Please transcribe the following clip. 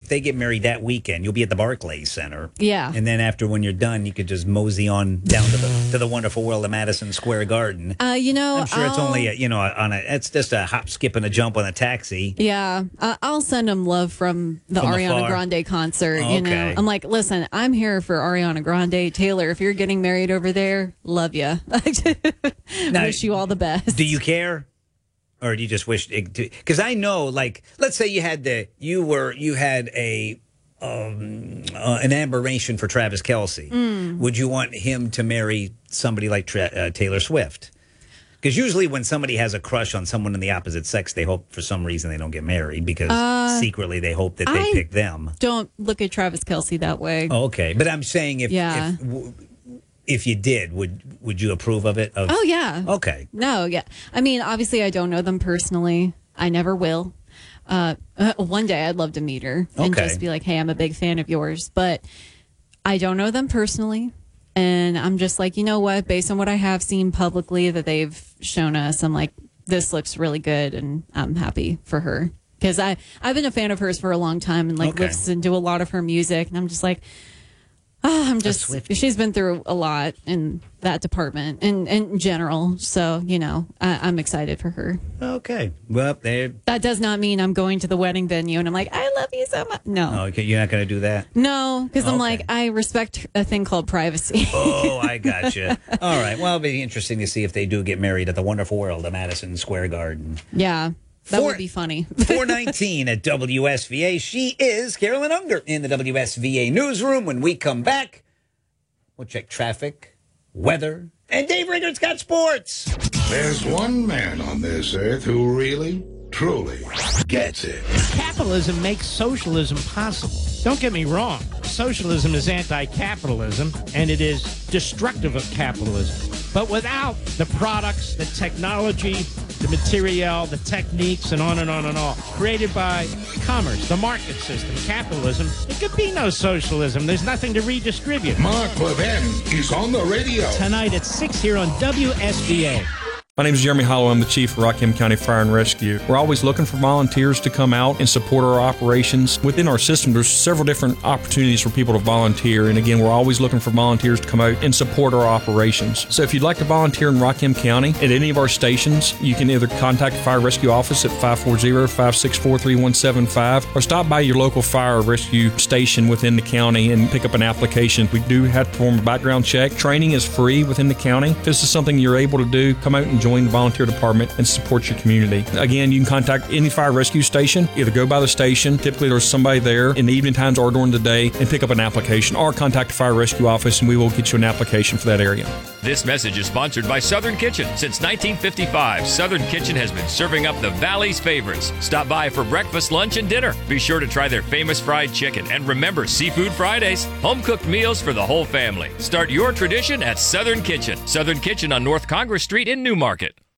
they get married that weekend, you'll be at the Barclays Center. Yeah. And then after, when you're done, you could just mosey on down to the wonderful world of Madison Square Garden. I'm sure it's only it's just a hop, skip, and a jump on a taxi. Yeah, I'll send them love from the From Ariana afar. Grande concert. Oh, You know, okay. I'm like, listen, I'm here for Ariana Grande. Taylor, if you're getting married over there, love you. Now, Wish you all the best. Do you care? Or do you just wish? Because I know, like, let's say you had an admiration for Travis Kelce. Would you want him to marry somebody like Taylor Swift? Because usually when somebody has a crush on someone in the opposite sex, they hope for some reason they don't get married because secretly they hope that they pick them. Don't look at Travis Kelce that way. Oh, okay, but I'm saying if you did, would you approve of it? Oh, yeah. Okay. No, yeah. I mean, obviously, I don't know them personally. I never will. One day I'd love to meet her and Okay. just be like, hey, I'm a big fan of yours. But I don't know them personally. And I'm just like, you know what? Based on what I have seen publicly that they've shown us, I'm like, this looks really good. And I'm happy for her. Because I've been a fan of hers for a long time and like listened to a lot of her music. And I'm just like, she's been through a lot in that department and in general. So, you know, I'm excited for her. Okay. Well, That does not mean I'm going to the wedding venue and I'm like, I love you so much. No. okay, you're not going to do that? No, because I'm Okay. like, I respect a thing called privacy. Oh, I gotcha. All right. Well, it'll be interesting to see if they do get married at the wonderful world of Madison Square Garden. Yeah. That would be funny. 419 at WSVA. She is Carolyn Unger in the WSVA newsroom. When we come back, we'll check traffic, weather, and Dave Ringert's got sports. There's one man on this earth who really, truly gets it. Capitalism makes socialism possible. Don't get me wrong. Socialism is anti-capitalism, and it is destructive of capitalism. But without the products, the technology, the material, the techniques, and on and on and on, created by commerce, the market system, capitalism, there could be no socialism. There's nothing to redistribute. Mark Levin is on the radio. Tonight at 6 here on WSVA. My name is Jeremy Hollow. I'm the Chief of Rockham County Fire and Rescue. We're always looking for volunteers to come out and support our operations. Within our system, there's several different opportunities for people to volunteer. And again, we're always looking for volunteers to come out and support our operations. So if you'd like to volunteer in Rockham County at any of our stations, you can either contact the Fire Rescue Office at 540-564-3175 or stop by your local fire rescue station within the county and pick up an application. We do have to perform a background check. Training is free within the county. If this is something you're able to do, come out and join the volunteer department and support your community. Again, you can contact any fire rescue station, either go by the station, typically there's somebody there in the evening times or during the day, and pick up an application, or contact the fire rescue office and we will get you an application for that area. This message is sponsored by Southern Kitchen. Since 1955, Southern Kitchen has been serving up the Valley's favorites. Stop by for breakfast, lunch, and dinner. Be sure to try their famous fried chicken. And remember, Seafood Fridays, home-cooked meals for the whole family. Start your tradition at Southern Kitchen. Southern Kitchen on North Congress Street in Newmarket.